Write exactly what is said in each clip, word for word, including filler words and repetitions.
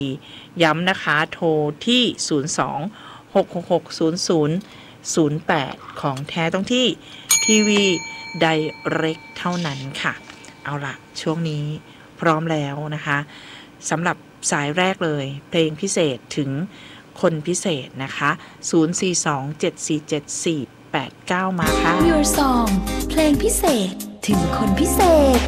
ย้ำนะคะโทรที่ศูนย์ สอง หก หก หก ศูนย์ ศูนย์ ศูนย์ แปดของแท้ต้องที่ทีวีไดเรกเท่านั้นค่ะเอาล่ะช่วงนี้พร้อมแล้วนะคะสำหรับสายแรกเลยเพลงพิเศษถึงคนพิเศษนะคะศูนย์ สี่ สอง เจ็ด สี่ เจ็ด สี่ แปด เก้ามาค่ะ Your Song เพลงพิเศษถึงคนพิเศษ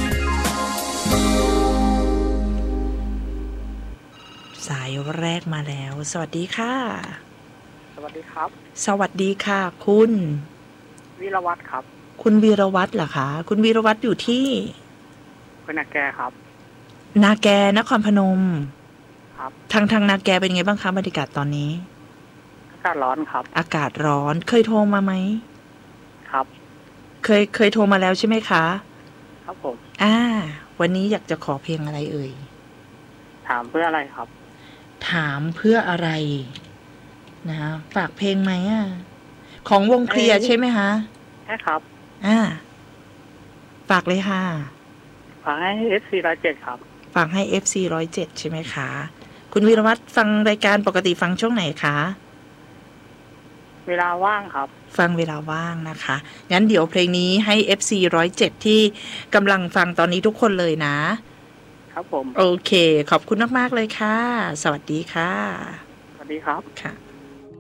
สายแรกมาแล้วสวัสดีค่ะสวัสดีครับสวัสดีค่ะคุณวีรวัฒน์ครับคุณวีรวัฒน์เหรอคะคุณวีรวัฒน์อยู่ที่เป็นนาแกครับนาแกนครพนมครับทางทางนาแกเป็นไงบ้างคะบรรยากาศตอนนี้อากาศร้อนครับอากาศร้อนเคยโทรมาไหมครับเคยเคยโทรมาแล้วใช่ไหมคะครับผมอ่าวันนี้อยากจะขอเพลงอะไรเอ่ยถามเพื่ออะไรครับถามเพื่ออะไรนะฝากเพลงไหมอ่ะของวงเคลียร์ใช่ไหมคะใช่ครับอ่าฝากเลยค่ะฝากให้ เอฟ ซี หนึ่งศูนย์เจ็ดครับฝากให้ เอฟ ซี หนึ่งศูนย์เจ็ดใช่ไหมคะคุณวีรวัฒน์ฟังรายการปกติฟังช่วงไหนคะเวลาว่างครับฟังเวลาว่างนะคะงั้นเดี๋ยวเพลงนี้ให้ เอฟ ซี หนึ่งศูนย์เจ็ดที่กำลังฟังตอนนี้ทุกคนเลยนะครับผมโอเคขอบคุณมากๆเลยค่ะสวัสดีค่ะสวัสดีครับค่ะ